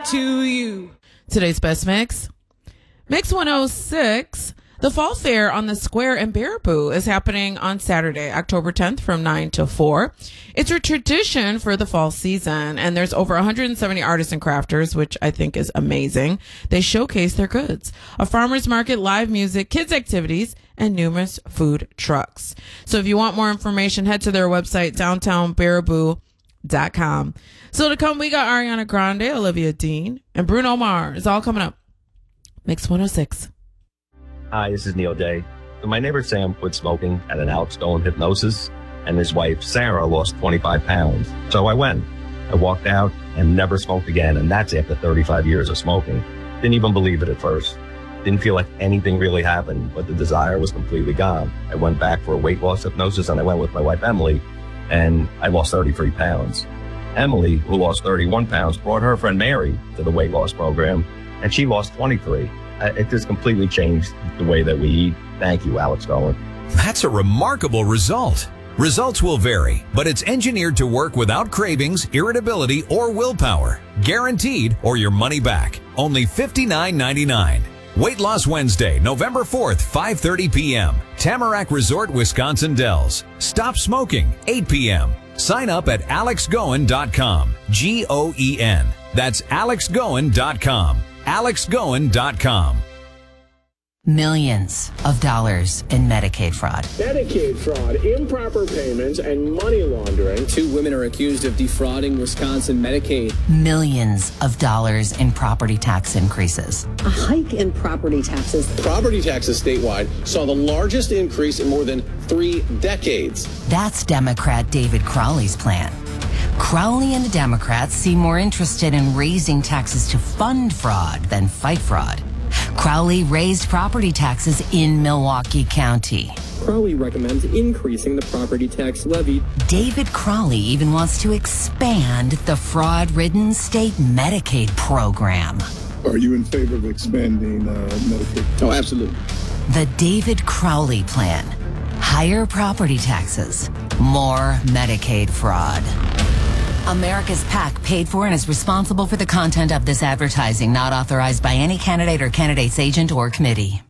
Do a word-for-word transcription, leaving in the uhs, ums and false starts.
to you. Today's best mix. Mix one oh six. The Fall Fair on the Square in Baraboo is happening on Saturday, October tenth from nine to four. It's a tradition for the fall season, and there's over one hundred seventy artists and crafters, which I think is amazing. They showcase their goods. A farmer's market, live music, kids activities, and numerous food trucks. So if you want more information, head to their website, downtown baraboo dot com. So to come, we got Ariana Grande, Olivia Dean, and Bruno Mars. It's all coming up. Mix one oh six. Hi, this is Neil Day. So my neighbor Sam quit smoking at an Alex Goen hypnosis, and his wife Sarah lost twenty-five pounds. So I went. I walked out and never smoked again, and that's after thirty-five years of smoking. Didn't even believe it at first. Didn't feel like anything really happened, but the desire was completely gone. I went back for a weight loss hypnosis, and I went with my wife Emily, and I lost thirty-three pounds. Emily, who lost thirty-one pounds, brought her friend Mary to the weight loss program, and she lost twenty-three. It just completely changed the way that we eat. Thank you, Alex Goen. That's a remarkable result. Results will vary, but it's engineered to work without cravings, irritability, or willpower. Guaranteed or your money back. Only fifty-nine ninety-nine. Weight Loss Wednesday, November fourth, five thirty p.m. Tamarack Resort, Wisconsin Dells. Stop smoking, eight p.m. Sign up at alex goen dot com. G O E N. That's alex goen dot com. alex goen dot com. Millions of dollars in Medicaid fraud. Medicaid fraud, improper payments, and money laundering. Two women are accused of defrauding Wisconsin Medicaid. Millions of dollars in property tax increases. A hike in property taxes. Property taxes statewide saw the largest increase in more than three decades. That's Democrat David Crowley's plan. Crowley and the Democrats seem more interested in raising taxes to fund fraud than fight fraud. Crowley raised property taxes in Milwaukee County. Crowley recommends increasing the property tax levy. David Crowley even wants to expand the fraud-ridden state Medicaid program. Are you in favor of expanding uh, Medicaid? Oh, absolutely. The David Crowley plan. Higher property taxes, more Medicaid fraud. America's PAC paid for and is responsible for the content of this advertising, not authorized by any candidate or candidate's agent or committee.